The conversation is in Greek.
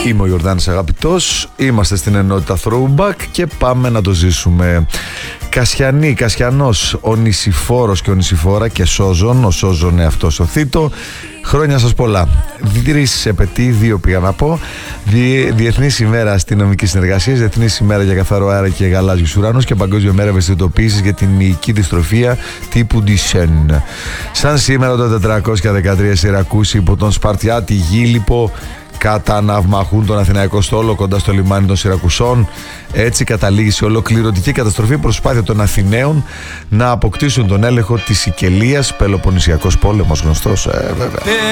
Είμαι ο Ιορδάνης Αγαπητός, είμαστε στην ενότητα Throwback και πάμε να το ζήσουμε. Κασιανή, Κασιανός, ο Νησιφόρος και ο Νησιφόρα και Σόζον, ο Σόζον εαυτός ο Θήτο. Χρόνια σας πολλά. 3 επετοί, 2 πήγα να πω. Διεθνής ημέρα αστυνομικής συνεργασίας, Διεθνής ημέρα για καθαρό αέρα και γαλάζιους ουρανούς και Παγκόσμια μέρα ευαισθητοποίησης για την μυϊκή δυστροφία τύπου Duchenne. Σαν σήμερα το 413 Σιρακούση υπό τον Σπαρτιάτη Γίλιππο καταναυμαχούν τον Αθηναϊκό στόλο κοντά στο λιμάνι των Σιρακουσών. Έτσι καταλήγει σε ολοκληρωτική καταστροφή προσπάθεια των Αθηναίων να αποκτήσουν τον έλεγχο της Σικελίας, Πελοποννησιακός πόλεμος γνωστός βέβαια.